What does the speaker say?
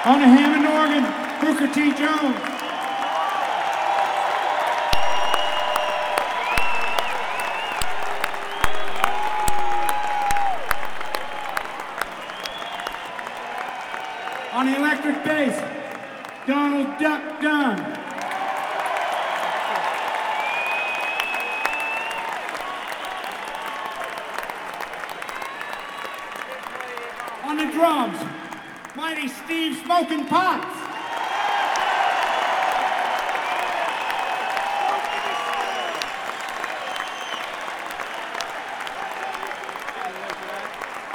On the Hammond organ, Booker T. Jones. On the electric bass, Donald Duck Dunn. On the drums, mighty Steve Smoking Potts.